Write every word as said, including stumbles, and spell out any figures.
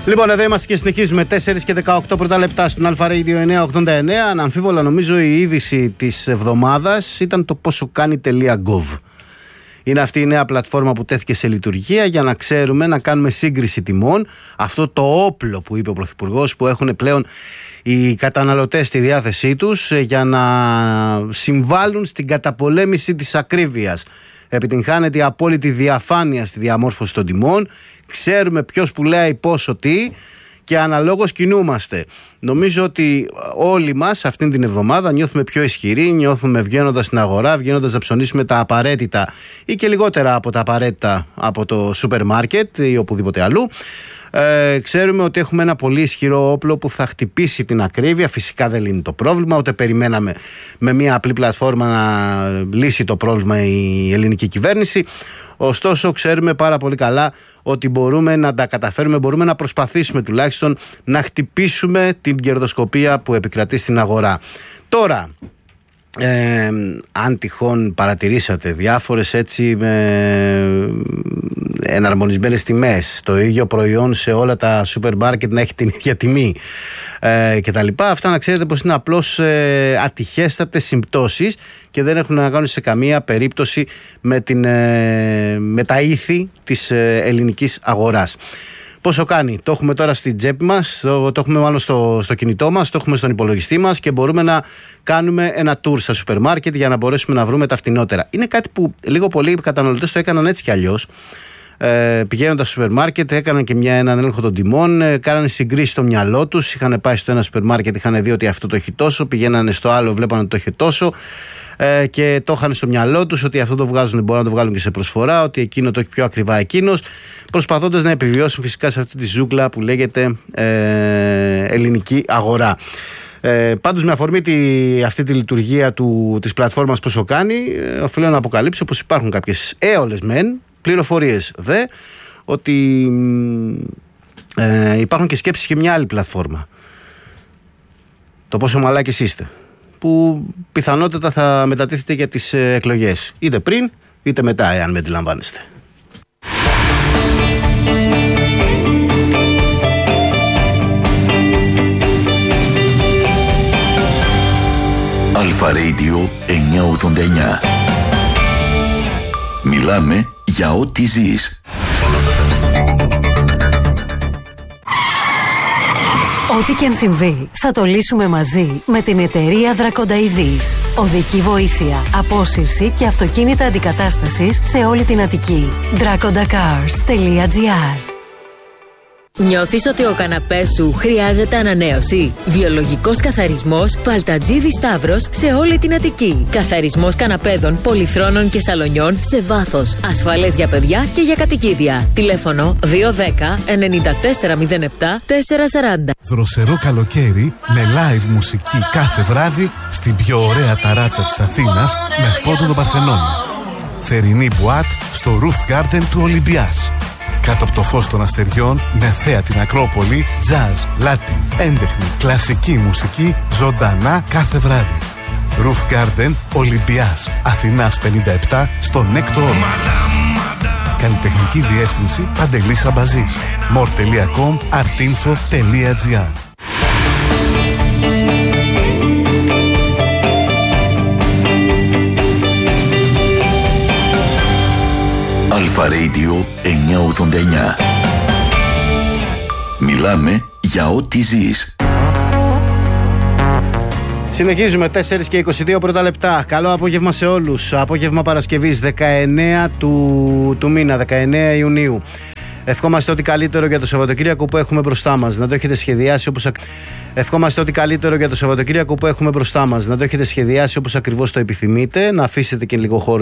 Λοιπόν, εδώ είμαστε και συνεχίζουμε τέσσερα και δεκαοκτώ πρώτα λεπτά στον Αλφα Radio εννιακόσια ογδόντα εννέα. Αναμφίβολα, νομίζω η είδηση της εβδομάδας ήταν το πόσο κάνει.gov. Είναι αυτή η νέα πλατφόρμα που τέθηκε σε λειτουργία για να ξέρουμε, να κάνουμε σύγκριση τιμών. Αυτό το όπλο που είπε ο Πρωθυπουργός, που έχουν πλέον οι καταναλωτές στη διάθεσή τους για να συμβάλλουν στην καταπολέμηση της ακρίβειας. Επιτυγχάνεται η απόλυτη διαφάνεια στη διαμόρφωση των τιμών. Ξέρουμε ποιος πουλάει πόσο τι και αναλόγως κινούμαστε. Νομίζω ότι όλοι μας αυτήν την εβδομάδα νιώθουμε πιο ισχυροί, νιώθουμε βγαίνοντας στην αγορά, βγαίνοντας να ψωνίσουμε τα απαραίτητα ή και λιγότερα από τα απαραίτητα από το σούπερ μάρκετ ή οπουδήποτε αλλού. Ε, ξέρουμε ότι έχουμε ένα πολύ ισχυρό όπλο που θα χτυπήσει την ακρίβεια. Φυσικά δεν λύνει το πρόβλημα, ούτε περιμέναμε με μια απλή πλατφόρμα να λύσει το πρόβλημα η ελληνική κυβέρνηση. Ωστόσο, ξέρουμε πάρα πολύ καλά ότι μπορούμε να τα καταφέρουμε, μπορούμε να προσπαθήσουμε τουλάχιστον να χτυπήσουμε την κερδοσκοπία που επικρατεί στην αγορά. Τώρα, ε, αν τυχόν παρατηρήσατε διάφορες έτσι με εναρμονισμένες τιμές, το ίδιο προϊόν σε όλα τα σούπερ μάρκετ να έχει την ίδια τιμή ε, και τα λοιπά, αυτά να ξέρετε πως είναι απλώς ε, ατυχέστατες συμπτώσεις και δεν έχουν να κάνουν σε καμία περίπτωση με, την, ε, με τα ήθη της ε, ελληνικής αγοράς. Πόσο κάνει, το έχουμε τώρα στην τσέπη μας, το, το έχουμε μάλλον στο, στο κινητό μας, το έχουμε στον υπολογιστή μας και μπορούμε να κάνουμε ένα tour στα σούπερ μάρκετ για να μπορέσουμε να βρούμε τα φτηνότερα. Είναι κάτι που λίγο πολύ οι καταναλωτές το έκαναν έτσι κι αλλιώς. Ε, πηγαίνοντας στο σούπερ μάρκετ, έκαναν και μια, έναν έλεγχο των τιμών, ε, κάνανε συγκρίσεις στο μυαλό τους. Είχαν πάει στο ένα σούπερ μάρκετ, είχαν δει ότι αυτό το έχει τόσο, πηγαίνανε στο άλλο, βλέπανε ότι το έχει τόσο. Ε, και το είχαν στο μυαλό τους ότι αυτό το βγάζουν, μπορούν να το βγάλουν και σε προσφορά, ότι εκείνο το έχει πιο ακριβά εκείνος, προσπαθώντας να επιβιώσουν φυσικά σε αυτή τη ζούγκλα που λέγεται ε, ελληνική αγορά. Ε, πάντως, με αφορμή τη, αυτή τη λειτουργία του, της πλατφόρμας πόσο κάνει, ε, οφείλω να αποκαλύψω πως υπάρχουν κάποιες έολες μεν, πληροφορίες δε, ότι ε, υπάρχουν και σκέψεις και μια άλλη πλατφόρμα. Το πόσο μαλάκες είστε, που πιθανότατα θα μετατίθεται για τις εκλογές, είτε πριν είτε μετά, εάν με αντιλαμβάνεστε. Αλφα Radio εννιακόσια ογδόντα εννέα. Μιλάμε για ό,τι ζεις. Ό,τι και αν συμβεί, θα το λύσουμε μαζί με την εταιρεία Δρακονταειδής. Οδική βοήθεια, απόσυρση και αυτοκίνητα αντικατάστασης σε όλη την Αττική. δρακοντακάρς τελεία τζι άρ. Νιώθεις ότι ο καναπές σου χρειάζεται ανανέωση? Βιολογικός καθαρισμός Παλτατζίδη Σταύρος σε όλη την Αττική. Καθαρισμός καναπέδων, πολυθρόνων και σαλονιών σε βάθος. Ασφαλές για παιδιά και για κατοικίδια. Τηλέφωνο δύο ένα μηδέν εννιά τέσσερα μηδέν επτά τέσσερα τέσσερα μηδέν. Δροσερό καλοκαίρι με live μουσική κάθε βράδυ στην πιο ωραία ταράτσα της Αθήνας με φόντο τον Παρθενώνα. Θερινή μπουάτ στο Roof Garden του Ολυμπιάς. Κάτω από το φως των αστεριών, με θέα την Ακρόπολη, jazz, latin, έντεχνη, κλασική μουσική, ζωντανά κάθε βράδυ. Roof Garden, Ολυμπιάς, Αθηνάς πενήντα επτά, στο Νέκτο Όρμα. Καλλιτεχνική διεύθυνση Παντελής Αμπαζής. μορ τελεία κομ, artinfo τελεία τζι άρ. Αλφα Radio εννιακόσια ογδόντα εννέα. Μιλάμε για ό,τι ζεις. Συνεχίζουμε τέσσερα και είκοσι δύο πρώτα λεπτά. Καλό απόγευμα σε όλους. Απόγευμα Παρασκευής δεκαεννέα του, του μήνα, δεκαεννέα Ιουνίου. Ευχόμαστε ό,τι καλύτερο για το Σαββατοκύριακο που έχουμε μπροστά μας. Να το έχετε σχεδιάσει όπως ακ... Ευχόμαστε ό,τι καλύτερο για το Σαββατοκύριακο που έχουμε μπροστά μας. Να το έχετε σχεδιάσει όπως ακριβώς το επιθυμείτε. Να αφήσετε και λίγο χώρο